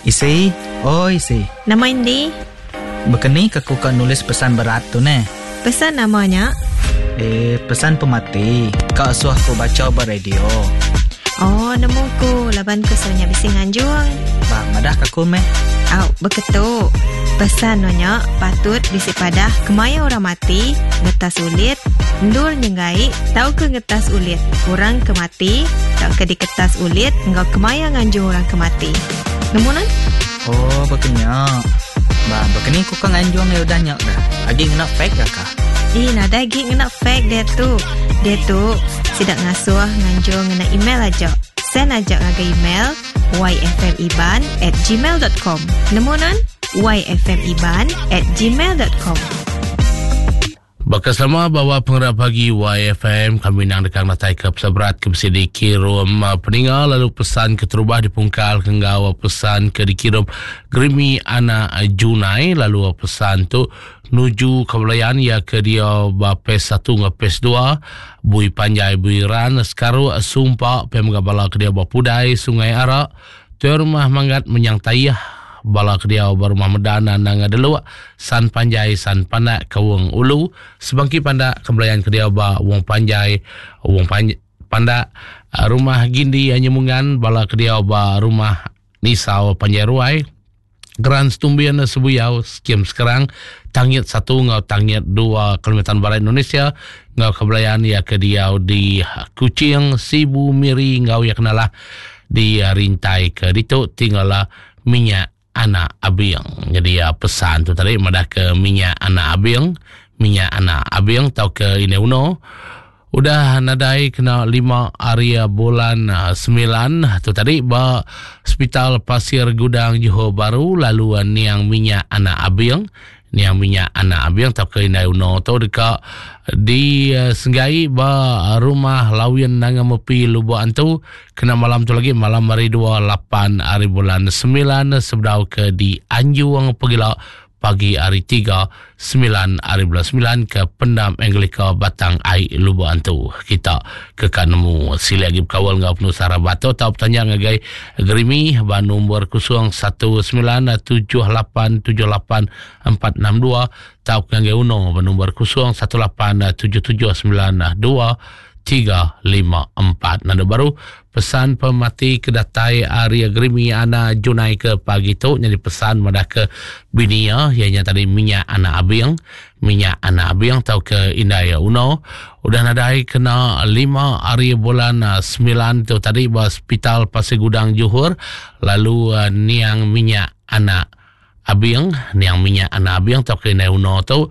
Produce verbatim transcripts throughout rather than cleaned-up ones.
Isi, oh isi. Nama Indi? Bekeni aku kan nulis pesan berat tu ne. Pesan namanya? Eh, pesan pemati. Kau suah aku baca ber radio. Oh, nemuku. Laban ku sebenarnya bising anjung. Bah, madah aku meh. Au, beketuk. Pesan nonya patut bisi padah kemaya orang mati, ngetas ulit, ndur nyenggai, tau ke ngetas ulit. Orang kemati, tau ke diketas ulit, engkau kemaya nganjung orang kemati. Nemunan? Oh, bekenyak. Bah, bekeni ku kan anjung ya udah nyak dah. Agi ngena fake dah kah? Ih, nada lagi ngena fake dia tu. Dia tu sidak ngasuh nganjung ngena email aja. Send aja ngaga email y f m iban at gmail dot com. Nemunan? y f m iban at gmail dot com. Bersama bawa pengerak pagi Y F M, kami nang dekat matai ke pesaberat ke bersedi kirim peninggal, lalu pesan ke terubah dipungkal ke nggawa pesan ke dikirim Grimi Ana Junai, lalu pesan tu nuju kebelayan ya ke dia ba pes satu ngah pes dua bui panjai bui ran sekaru sumpah pemgabala ke dia ba pudai Sungai Arak tu rumah manggat menyang tayah bala ke dia barumah medana nang adelua san panjai san panak kawang ulu sebangki panda kebelayan ke dia ba wong panjai wong panjai panda rumah gindi anyemungan bala ke dia ba rumah nisau panjai ruai Geran Stumbian Sebuyau skim sekarang tangiat satu ngau tangiat dua Kalimantan Barat Indonesia ngau kebelayan ya ke dia di Kucing Sibu Miri ngau ya kenalah di Rintai ke ditu tinggallah minyak anak abiang. Jadi ya pesan tu tadi madah ke minyak anak abiang, minyak anak abiang tau ke ini uno. Udah nadai kena lima area bulan uh, sembilan tu tadi ba Hospital Pasir Gudang Johor Bahru lalu uh, niang minyak anak abiang, niang minyak anak abiang tau ke ini uno tu dekat di uh, Senggai ba rumah lawian nang mepi lubuan tu kena malam tu lagi malam hari dua puluh lapan hari bulan sembilan sebedau ke di Anjuang Pegila pagi hari tiga sembilan hari bulan sembilan ke Pendam Anglika Batang Ai lubuan tu kita ke kanemu sila lagi kawal ngau penuh sarabato tau bertanya ngagai Grimi ba nombor kosong satu sembilan tujuh lapan tujuh lapan empat enam dua tau ngagai uno ba nombor kosong satu lapan tujuh tujuh sembilan dua tiga lima empat. Nada baru pesan pemati kedatai area Grimi Ana Junai ke pagi tu jadi pesan madah ke binia ianya tadi minyak anak abiang, minyak anak abiang tau ke Indaya Uno. Udah nadai kena lima area bulan sembilan tu tadi ba Hospital Pasir Gudang Johor lalu uh, niang minyak anak abiang, niang minyak anak abiang tau ke Indaya Uno tu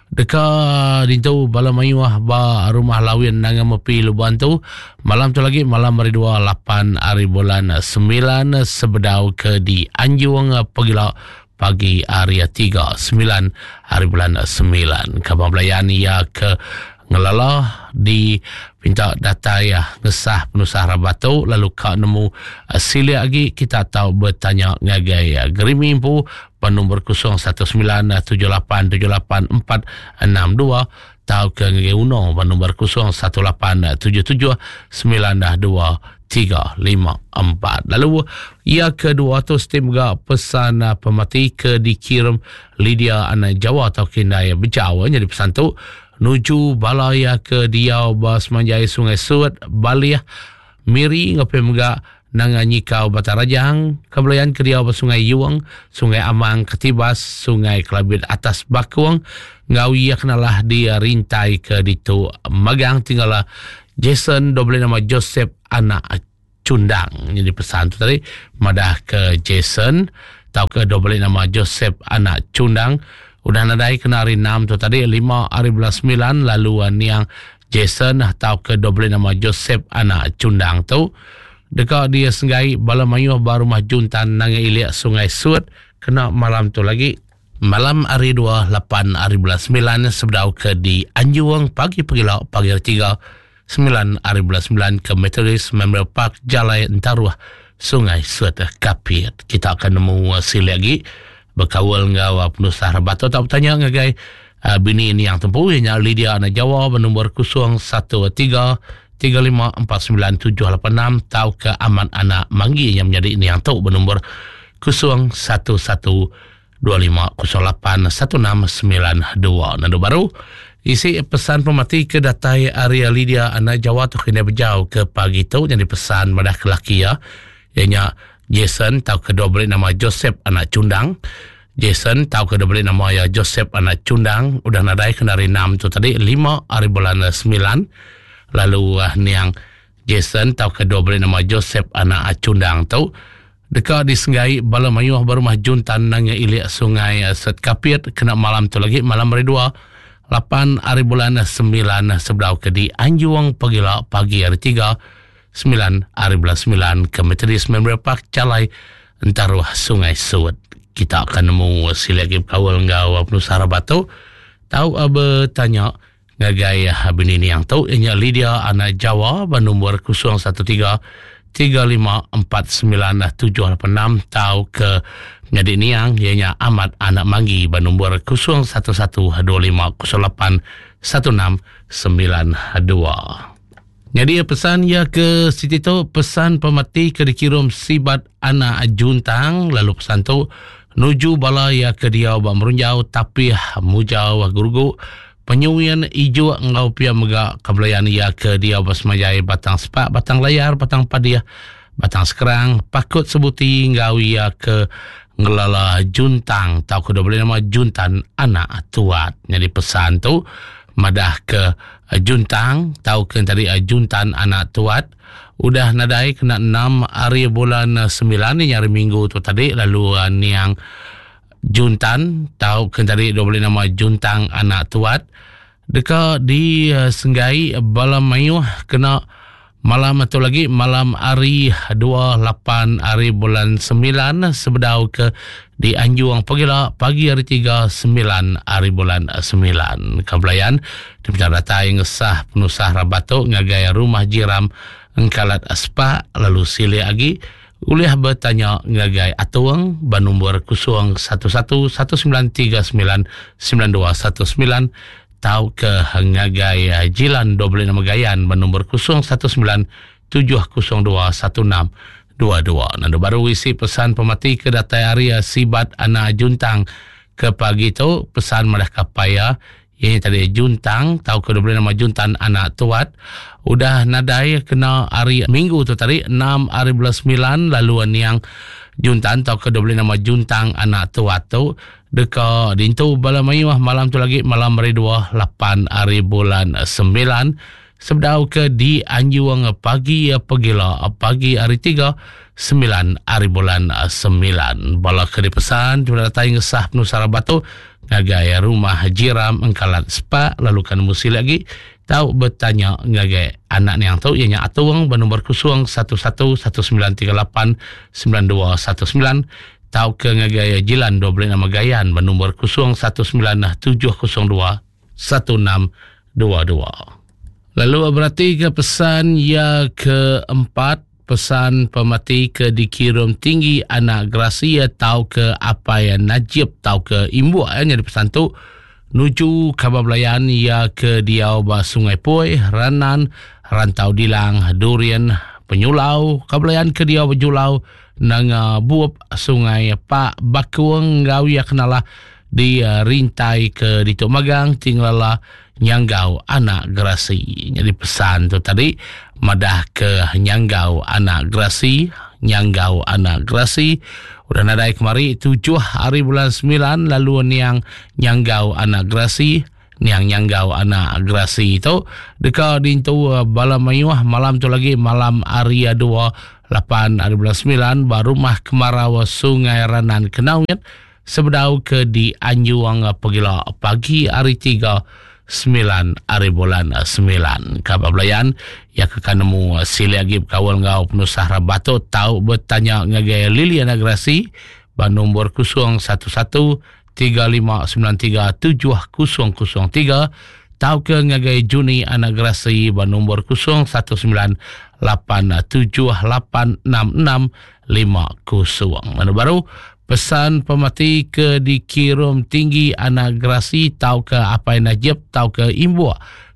dekat dintu bala mayuah ba rumah lawian nang mepi lubuan tu malam tu lagi malam hari dua puluh lapan hari bulan sembilan sebedau ke di Anjuang Pegila pagi hari tiga sembilan hari bulan sembilan kabar belayan ya ke ngelala di pinta data ya ngesah penusah rabatu lalu kak nemu uh, sila lagi kita tahu bertanya ngagai uh, Grimi pu nombor kosong satu sembilan tujuh lapan tujuh lapan empat enam dua tahu ke ngagai uno nombor kosong satu lapan tujuh tujuh sembilan dua tiga lima empat. Lalu ia kedua tu stem ga pesan uh, pemati ke dikirim Lydia anak Jawa atau Kindaya Bejawa jadi pesan tu nuju balaya ke Diau Bas Manjai Sungai Suat Balia Miri ngapai mga nanganyikau Batarajang kebelayan ke Diau Bas Sungai Yuang Sungai Amang Ketibas Sungai Kelabit Atas Bakuang ngawi kenalah dia Rintai ke ditu Magang tinggallah Jason double nama Joseph anak Cundang jadi pesan tu tadi madah ke Jason tau ke double nama Joseph anak Cundang. Udah nadai kena hari enam tu tadi lima hari bulan sembilan lalu niang Jason atau ke double nama Joseph anak Cundang tu dekat dia Senggai bala mayuh baru mah juntan nang ilik Sungai Suat kena malam tu lagi malam hari dua puluh lapan hari bulan sembilan sebedau ke di Anjuang pagi pegila pagi hari tiga sembilan hari bulan sembilan ke Methodist Memorial Park Jalai Entaruah Sungai Suat Kapit. Kita akan nemu sila lagi berkawal ngau penuh sahabat atau tak bertanya ngagai uh, bini ini yang tempuh ianya Lydia anak Jawa bernombor kosong satu tiga tiga lima empat sembilan tujuh lapan enam tau ke Aman anak Manggi yang menjadi ini yang tahu bernombor kosong satu satu dua lima kosong lapan satu enam sembilan dua. Nado baru isi pesan pemati ke datai Arya Lydia anak Jawa tu kena berjauh ke pagi tu jadi pesan madah kelaki ya. Ianya Jason tahu kedua beli nama Joseph anak Cundang. Jason tahu kedua beli nama ya Joseph anak Cundang. Udah nadai kendari enam tu tadi lima hari bulan sembilan. Lalu uh, niang Jason tahu kedua beli nama Joseph anak Cundang tu. Dekat disenggai bala mayuh berumah juntan nangya ilik sungai uh, Set Kapit kena malam tu lagi malam hari dua. lapan hari bulan sembilan sebedau ke di Anjuang Pagila pagi hari tiga. Sembilan hari bulan sembilan ke Metodis Memorial Park Calai Entaruh Sungai Suwet. Kita akan nemu silagip kawal ngau penusara batu. Tahu apa tanya ngagai bini ni yang tahu ianya Lydia anak Jawa bernombor kosong satu tiga tiga lima empat sembilan tujuh lapan enam. Tahu ke menjadi niang ianya Ahmad anak Manggi bernombor kosong satu satu dua lima kosong lapan satu enam sembilan dua. Jadi pesan ya ke Siti tu pesan pemati ke dikirim sibat anak Juntang lalu pesan tu nuju bala ya ke dia ba merunjau tapi mujau gurugu penyuian ijo ngau pia mega kablayan ya ke dia basmajai batang sepak batang layar batang padia batang sekerang pakut sebuti ngau ya ke ngelala Juntang tahu ke boleh nama Juntan anak tuat. Jadi pesan tu madah ke Juntang tahu ke tadi Juntan anak tuat udah nadai kena enam hari bulan sembilan ni hari minggu tu tadi. Lalu uh, niang Juntan tahu ke tadi dua boleh nama Juntang anak tuat dekat di uh, Senggai bala mayuh kena malam atau lagi malam hari dua puluh lapan hari bulan sembilan sebedau ke di Anjuang Pagila pagi hari tiga sembilan hari bulan sembilan. Kablayan di pencara data yang sah penusah rabato ngagai rumah jiram engkalat aspa lalu sili lagi uliah bertanya ngagai atuang bernombor kosong satu satu satu sembilan tiga sembilan sembilan dua satu sembilan. Tahu ke ngagai jilan double nama gayan bernombor kosong satu sembilan tujuh kosong dua satu enam dua dua. Nado baru isi pesan pemati ke datai area sibat anak Juntang ke pagi tu pesan madah kapaya ini tadi Juntang tahu ke double nama Juntan anak tuat udah nadai kena hari minggu tu tadi enam hari bulan sembilan lalu niang Juntan tahu ke double nama Juntang anak tuat tu dekat dintu bala mayuh malam tu lagi malam hari dua lapan hari bulan sembilan sebedau ke di Anjuang pagi Pagila pagi hari tiga sembilan hari bulan sembilan. Bala ke dipesan cuma datang ngesah penusara batu ngagai rumah jiram engkalat spa lalu kan musi lagi tahu bertanya ngagai anak ni yang tahu ianya atuang bernombor kosong satu satu satu sembilan tiga lapan sembilan dua satu sembilan. Tahu ke ngagaya jilan dua boleh nama gayan bernombor kosong satu sembilan tujuh kosong dua satu enam dua dua. Lalu berarti ke pesan ya keempat pesan pemati ke dikirim tinggi anak Gracia tahu ke apa yang Najib tahu ke imbu yang di pesan tu nuju kabablayan ya ke Diau ba Sungai Poi Ranan Rantau Dilang Durian Penyulau kablayan ke Diau Bejulau nang uh, buap sungai Pak Bakuang ngau ya kenala di uh, rintai ke di Tok Magang tinglala nyanggau anak Grasi. Jadi pesan tu tadi madah ke nyanggau anak Grasi, nyanggau anak Grasi udah nadai kemari tujuh hari bulan sembilan lalu niang nyanggau anak Grasi niang nyanggau anak Grasi itu dekat di tu uh, bala mayuh malam tu lagi malam hari dua lapan hari bulan sembilan baru mah Kemarawa Sungai Ranan Kenaunyat sebedau ke di Anjuang Pagila pagi hari tiga sembilan hari bulan sembilan. Kabablayan ya kekanemu sili agib kawal ngau penusah rabato tahu bertanya ngagai Liliana Grasi bernombor kosong satu satu tiga lima sembilan tiga tujuh kosong kosong tiga. Tahu ke ngagai Juni anak Grasi bernombor kosong satu sembilan lapan tujuh lapan enam enam lima kosong. Mana baru pesan pemati ke dikirim tinggi anak Grasi tahu ke apa yang Najib tahu ke imbu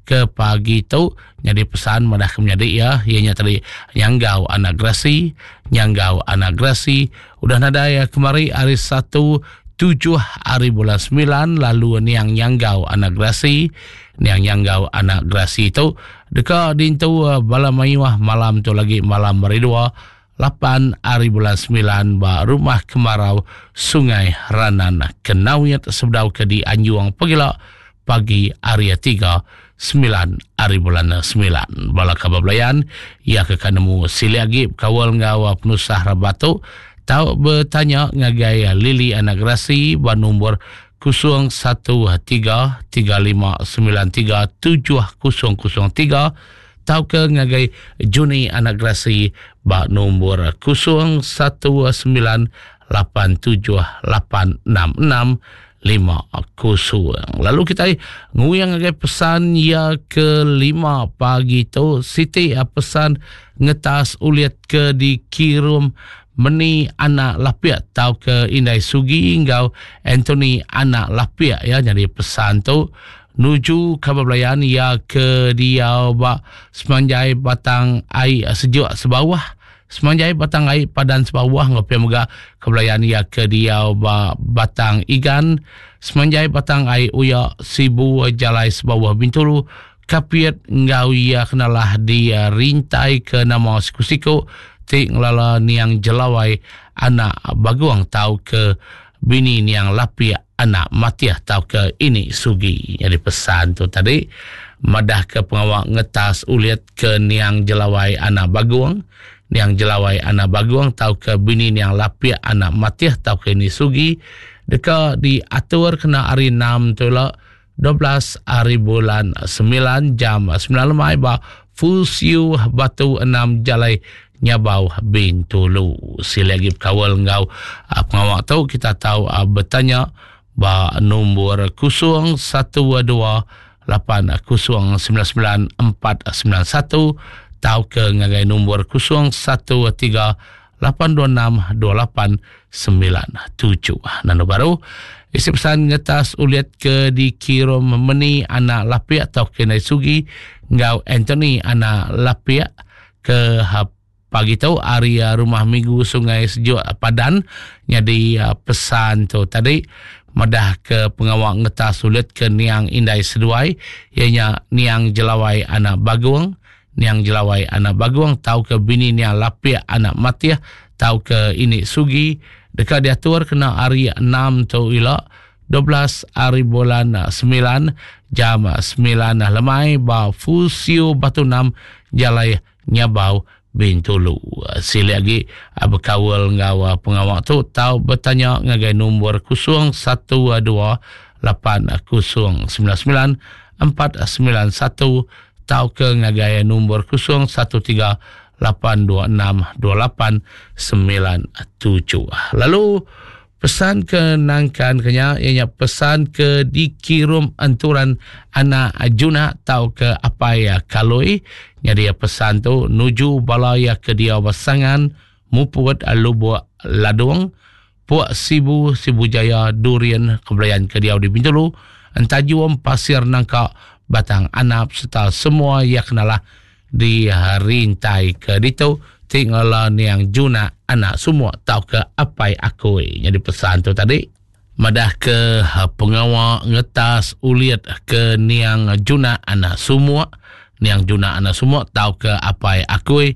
ke pagi tu. Jadi pesan madah ke menjadi ya, ianya tadi nyanggau anak grasi, nyanggau anak grasi. Udah nada ya kemari hari satu tujuh hari bulan sembilan, lalu niang nyanggau anak grasi, niang nyanggau anak grasi itu dekat dintu bala mayuah malam tu lagi malam meridua lapan hari bulan sembilan ba rumah kemarau Sungai Ranan Kenauyat sebedau ke di Anjuang Pagila pagi hari tiga sembilan hari bulan sembilan bala kabablayan ia kekanemu siliagi kawal ngawa penusah rabatu tau bertanya ngagai Lili anak grasi ba nombor kosong satu tiga tiga lima sembilan tiga tujuh kosong kosong tiga tau ke ngagai Juni anak grasi ba nombor kosong satu sembilan lapan tujuh lapan enam enam lima kosong. Lalu kita nguyang ngagai pesan ya kelima pagi tu Siti pesan ngetas uliat ke dikirim Meni anak lapia tau ke Indai Sugi ngau Anthony anak lapia ya. Jadi pesan tu nuju kabablayan ya ke dia ba semanjai batang air sejuk sebawah, semanjai batang air padan sebawah ngopi moga kabablayan ya ke dia ba batang igan, semanjai batang air uya sibu jalai sebawah Bintulu kapiat ngau ya kenalah dia rintai ke nama siku-siku tik ngelala niang jelawai anak baguang tau ke bini niang lapia anak matiah tau ke ini sugi. Jadi pesan tu tadi madah ke pengawak ngetas uliat ke niang jelawai anak baguang, niang jelawai anak baguang tau ke bini niang lapia anak matiah tau ke ini sugi. Deka diatur kena hari enam tu lah dua belas hari bulan sembilan jam sembilan lemai ba Fusiu Batu enam Jalai Nyabau Bintulu. Silagi kawal ngau uh, pengawak tahu kita tahu uh, bertanya ba nombor kosong satu dua lapan kosong sembilan sembilan empat sembilan satu tahu ke ngagai nombor kosong satu tiga lapan dua enam dua lapan sembilan tujuh. Nano baru isi pesan ngetas uliat ke dikirim Meni anak lapia atau ke Naisugi ngau Anthony anak lapia ke hap pagi tu area rumah minggu Sungai Sejuk Padan. Jadi uh, pesan tu tadi madah ke pengawak ngetas sulit ke niang Indai Seduai ianya niang jelawai anak baguang, niang jelawai anak baguang tau ke bini niang lapia anak matiah tau ke ini sugi dekat diatur kena hari enam tu ila dua belas hari bulan sembilan jam sembilan lemai ba Fusio Batu enam Jalai Nyabau Bintulu. Sili lagi berkawal ngawa pengawak tu tahu bertanya ngagai nombor kosong satu dua lapan kosong sembilan sembilan empat sembilan satu tahu ke ngagai nombor kosong satu tiga lapan dua enam dua lapan sembilan tujuh. Lalu pesan ke nangkan kenya ianya pesan ke dikirim anturan anak Juna tahu ke apa ya kaloi. Jadi pesan tu nuju balaya ke dia wasangan muput lubu ladung puak sibu sibu jaya durian kebelayan ke dia di Bintulu entajuam pasir nangka batang anap serta semua yang kenalah di rintai ke ditu tinggalan yang Juna anak semua tahu ke apa aku. Jadi pesan tu tadi madah ke pengawak ngetas uliat ke niang Juna anak semua, niang Juna anak semua tahu ke apa aku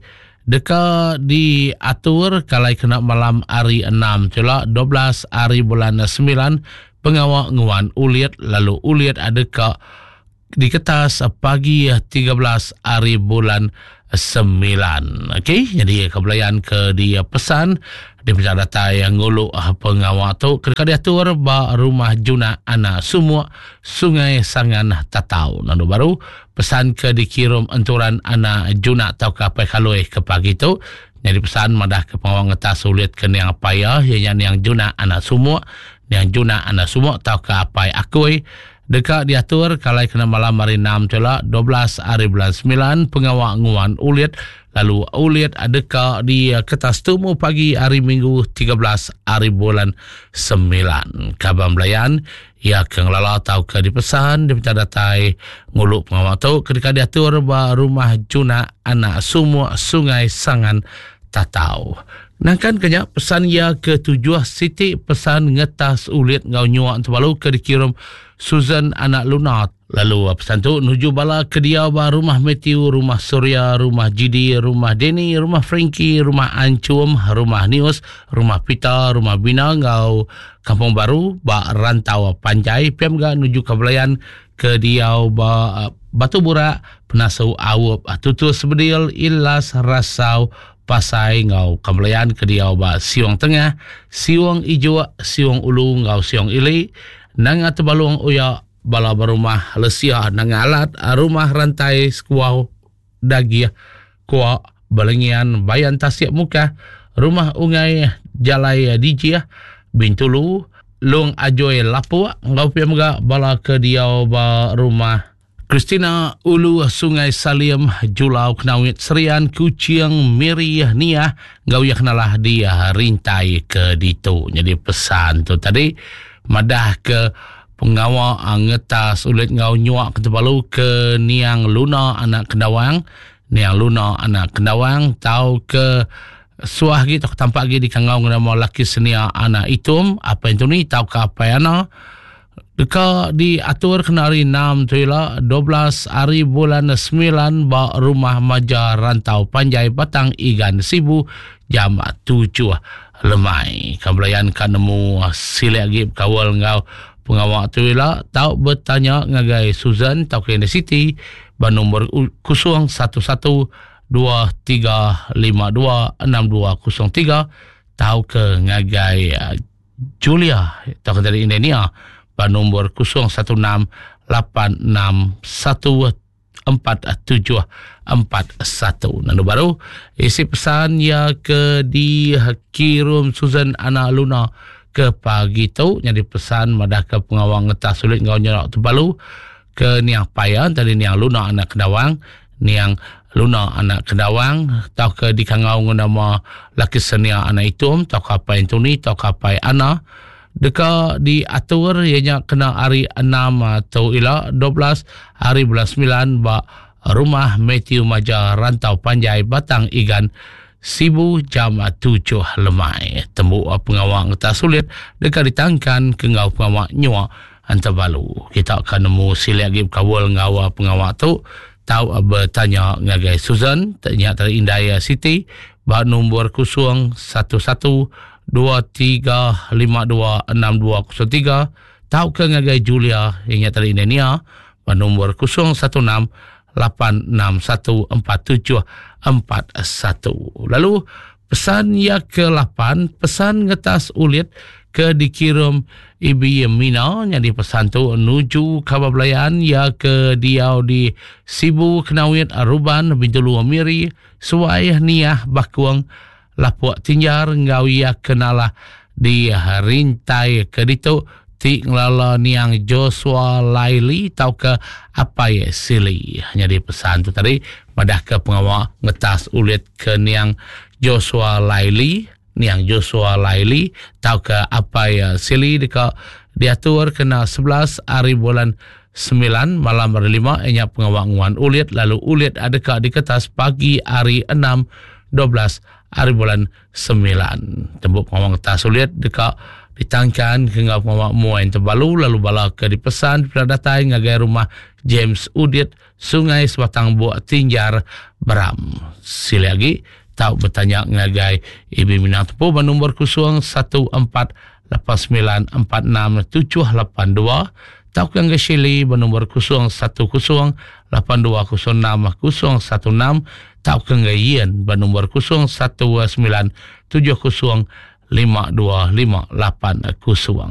deka diatur kalai kena malam hari enam celah dua belas hari bulan sembilan pengawak nguan uliat lalu uliat adakah di kertas pagi tiga belas hari bulan sembilan. Okey, jadi kebelayan ke dia pesan di pesan data yang nguluk pengawal tu ketika diatur ba rumah Juna anak semua Sungai Sangan Tatau. Lalu baru pesan ke dikirim anturan anak Juna tau ke apa kaloi ke pagi tu. Jadi pesan madah ke pengawal ngetas sulit ke yang apa ya yang yang Juna anak semua, yang Juna anak semua tau ke apa akui. Dekat diatur kalai kena malam hari enam celah dua belas hari bulan sembilan pengawak nguan uliat lalu uliat adakah di kertas temu pagi hari minggu tiga belas hari bulan sembilan. Kabar belayan ya ke ngelala tau ke dipesan di pita datai nguluk pengawal tu ketika diatur ba rumah Juna anak sumur sungai sangan tatau. Nangkan kenya pesan ya ke tujuh siti pesan ngetas ulit ngau nyuak terbalu ke dikirim Susan anak Luna. Lalu pesan tu nuju bala ke dia ba rumah Matthew, rumah Surya, rumah Jidi, rumah Denny, rumah Frankie, rumah Ancum, rumah Nius, rumah Pita, rumah Bina ngau Kampung Baru ba rantau Panjai pem ga nuju Kabelayan ke dia ba Batu Burak, Penasau Awup, Tutul Sebedil, Ilas Rasau Pasai ngau Kabelayan ke dia ba Siong Tengah, Siong Ijo, Siong Ulu ngau Siong Ili, nanga Tebalung Uya bala barumah Lesia nang alat rumah rantai skuau dagia kuah balengian bayan Tasik Muka rumah Ungai Jalai Dijia Bintulu Long Ajoy Lapua ngau pia mga bala ke diau ba rumah Kristina Ulu Sungai Salim Julau Knawit Serian Kuciang Miri Nia ngau yak nalah dia rintai ke ditu. Jadi pesan tu tadi madah ke pengawal ngetas ulit ngau nyuak ke tebalu ke Niang Luna anak Kendawang, Niang Luna anak Kendawang tau ke suah gitu tampak lagi di kangau nama laki senia anak Itum apa itu ni tau ke apa yana deka diatur kenari enam tuila dua belas hari bulan sembilan ba rumah Maja Rantau Panjai Batang Igan Sibu jam tujuh lemai Kabelayan kan nemu silek lagi kawal ngau pengawal tu lah tau bertanya ngagai Susan tau ke City ba nombor kosong satu satu dua tiga lima dua enam dua kosong tiga tau ke ngagai uh, Julia tau ke dari Indonesia ba nombor kosong satu enam lapan enam satu empat tujuh empat satu. Nandu baru isi pesan ya ke dikirim Susan anak Luna ke pagi tu jadi pesan madah ke pengawang ngetas sulit ngau nyorak terbalu ke Niang Payan tadi Niang Luna anak Kedawang Niang Luna anak Kedawang tau ke di kangau nama laki senia anak Itum tau ke apa itu ni tau ke apa ana deka diatur ianya kena hari enam atau ila dua belas hari bulan sembilan ba rumah Matthew Maja Rantau Panjai Batang Igan Sibu jam tujuh lemai. Temu pengawal ngetas sulit dekat ditangkan ke ngau pengawal nyua hantar balu. Kita akan nemu silek lagi kawal ngau pengawal tu tahu bertanya ngagai Susan tanya dari Indaya City ba nombor kosong satu satu dua tiga lima dua enam dua kosong tiga tahu ke ngagai Julia yang dari Indonesia ba nombor kosong satu enam lapan enam satu empat tujuh empat satu. Lalu pesan yang ke lapan pesan ngetas ulit ke dikirim Ibi Mina yang di pesan tu nuju Kabablayan ya ke diau di Sibu Kenawit Aruban Bintulu Amiri suai niah bakuang Lapuak Tinjar ngau ya kenalah di rintai ke ditu ti ngelala Niang Joshua Laili tau ke apa ya sili. Hanya di pesan tu tadi madah ke pengawal ngetas ulit ke Niang Joshua Laili Niang Joshua Laili tau ke apa ya sili dekat diatur kena sebelas hari bulan sembilan malam hari lima ianya pengawal nguan ulit lalu ulit adakah di kertas pagi hari enam dua belas hari bulan sembilan tembuk pengawal ngetas ulit dekat ditangkan ke ngau pengawak muain terbalu lalu bala ke dipesan pada datai ngagai rumah James Udit Sungai Sebatang Buak Tinjar Beram. Sila lagi tahu bertanya ngagai Ibi Minang Tepu ba nombor kosong satu empat lapan sembilan empat enam tujuh lapan dua tahu ke ngagai Shili ba nombor kosong satu kosong lapan dua kosong enam kosong satu enam tahu ke ngagai Ian ba nombor kosong satu sembilan tujuh kosong lima dua lima lapan kosong.